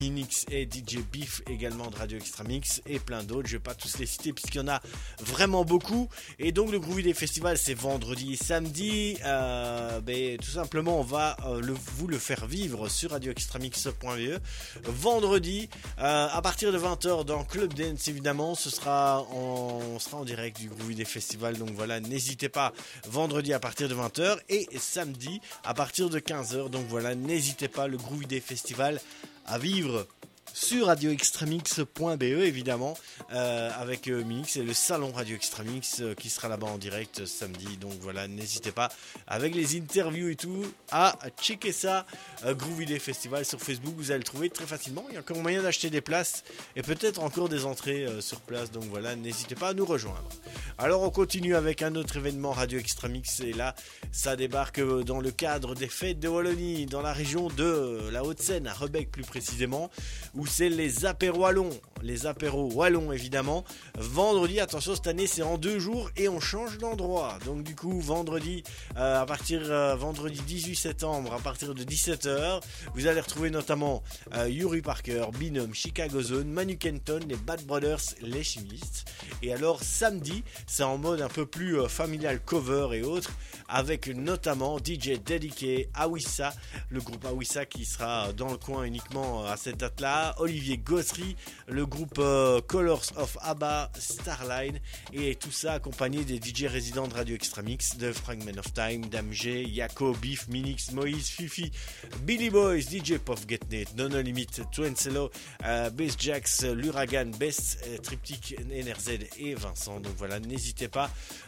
Minix et DJ Beef également de Radio Extra Mix et plein d'autres. Je vais pas tous les citer puisqu'il y en a vraiment beaucoup. Et donc le Groovy Day Festival, c'est vendredi et samedi. Tout simplement, on va vous le faire vivre sur radioextramix.be. Vendredi, à partir de 20h dans Club Dance, évidemment, on sera en direct du Groovy Day Festival. Donc voilà, n'hésitez pas. Vendredi à partir de 20h et samedi à partir de 15h. Donc voilà, n'hésitez pas, le Groovy Day Festival à vivre sur radioextramix.be évidemment avec Minix et le salon Radio Extramix qui sera là-bas en direct samedi. Donc voilà, n'hésitez pas avec les interviews et tout à checker ça. Groovy Day Festival sur Facebook, vous allez le trouver très facilement. Il y a encore moyen d'acheter des places et peut-être encore des entrées sur place. Donc voilà, n'hésitez pas à nous rejoindre. Alors on continue avec un autre événement Radio Extramix et là ça débarque dans le cadre des fêtes de Wallonie dans la région de la Haute-Seine, à Rebec plus précisément, où c'est les apéros wallons évidemment. Vendredi, attention, cette année c'est en 2 jours et on change d'endroit. Donc du coup vendredi vendredi 18 septembre à partir de 17h, vous allez retrouver notamment Yuri Parker, Binôme, Chicago Zone, Manu Kenton, les Bad Brothers, les Chimistes. Et alors samedi, c'est en mode un peu plus familial, cover et autres, avec notamment DJ Dediqué, Awissa, le groupe Awissa qui sera dans le coin uniquement à cette date-là, Olivier Gossery, le groupe Colors of ABBA, Starline, et tout ça accompagné des DJ résidents de Radio Extra Mix, de Fragment of Time, Dame G, Yako, Beef, Minix, Moïse, Fifi, Billy Boys, DJ Puff Getnet, Nono Limit, Twencello, Bass Jax, l'Uragan, Best, Triptyque, NRZ et Vincent. Donc voilà, n'hésitez pas,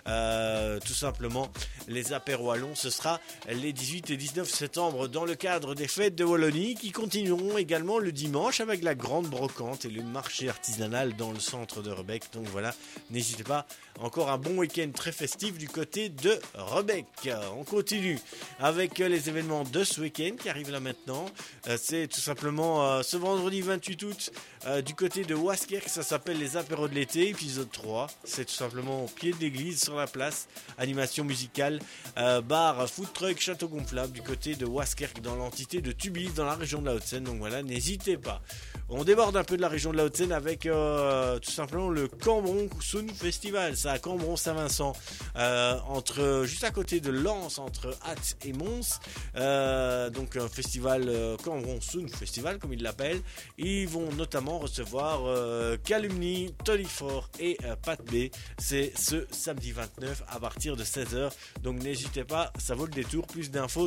tout simplement, les apéros wallons, ce sera les 18 et 19 septembre dans le cadre des fêtes de Wallonie qui continueront également le dimanche avec la grande brocante et le marché artisanal dans le centre de Rebec. Donc voilà, n'hésitez pas, encore un bon week-end très festif du côté de Rebec. On continue avec les événements de ce week-end qui arrivent là maintenant. C'est tout simplement ce vendredi 28 août du côté de Waskerk, ça s'appelle les apéros de l'été, épisode 3. C'est tout simplement au pied de l'église sur la place, animation musicale, bar, food truck, château gonflable du côté de Waskerk dans l'entité de Tubize dans la région de la Haute-Seine. Donc voilà, n'hésitez pas. On déborde un peu de la région de la Haute-Seine avec tout simplement le Cambron Sound Festival. Ça à Cambron-Saint-Vincent, juste à côté de Lens, entre Ath et Mons. Donc un festival Cambron Sound Festival comme ils l'appellent. Ils vont notamment recevoir Calumny, Tony Ford et Pat B. C'est ce samedi 29 à partir de 16h. Donc n'hésitez pas, ça vaut le détour. Plus d'infos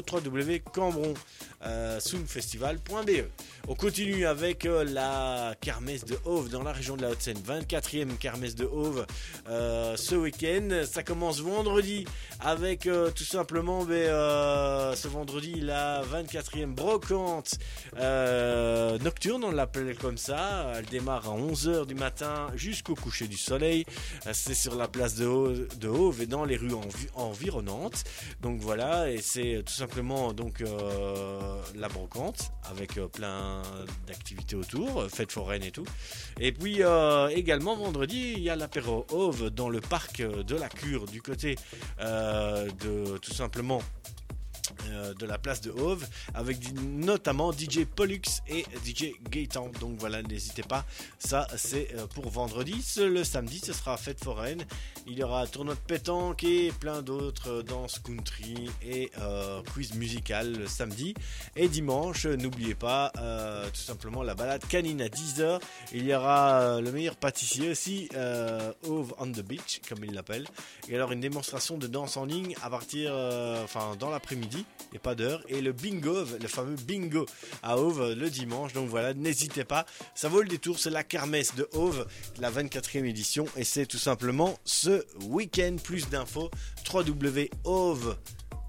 www.cambronsoundfestival.be. On continue avec la kermesse de Hove dans la région de la Haute-Seine, 24e kermesse de Hove ce week-end. Ça commence vendredi avec tout simplement ce vendredi la 24e brocante nocturne, on l'appelle comme ça. Elle démarre à 11h du matin jusqu'au coucher du soleil. C'est sur la place de Hove et dans les rues environnantes. Donc voilà, et c'est tout simplement donc la brocante avec plein d'activités autour, fête foraine et tout. Et puis également vendredi, il y a l'apéro Hove dans le parc de la Cure du côté de tout simplement de la place de Hove avec notamment DJ Pollux et DJ Gaëtan. Donc voilà, n'hésitez pas, ça c'est pour vendredi. Le samedi ce sera fête foraine, il y aura tournoi de pétanque et plein d'autres danse country et quiz musical le samedi. Et dimanche, n'oubliez pas tout simplement la balade canine à 10h. Il y aura le meilleur pâtissier aussi, Hove on the Beach comme il l'appelle. Et alors une démonstration de danse en ligne à partir dans l'après-midi, il n'y a pas d'heure, et le bingo, le fameux bingo à Hove le dimanche. Donc voilà, n'hésitez pas, ça vaut le détour. C'est la kermesse de Hove, la 24e édition, et c'est tout simplement ce week-end. Plus d'infos www.hove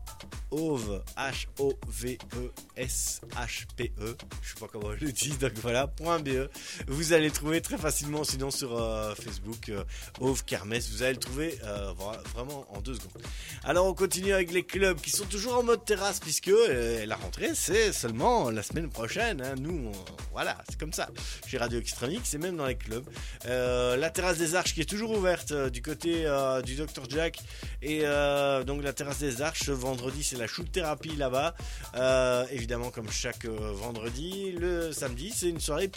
H-O-V-E-S-H-P-E, je sais pas comment je le dis, donc voilà, .be. Vous allez le trouver très facilement, sinon sur Facebook, Hove Kermesse, vous allez le trouver vraiment en 2 secondes. Alors on continue avec les clubs qui sont toujours en mode terrasse, puisque la rentrée c'est seulement la semaine prochaine, hein. Nous, voilà, c'est comme ça, chez Radio Extra Mix, c'est même dans les clubs. La terrasse des Arches qui est toujours ouverte du côté du Dr Jack, et donc la terrasse des Arches, vendredi c'est c'est la shoot thérapie là-bas. Évidemment, comme chaque vendredi, le samedi, c'est une soirée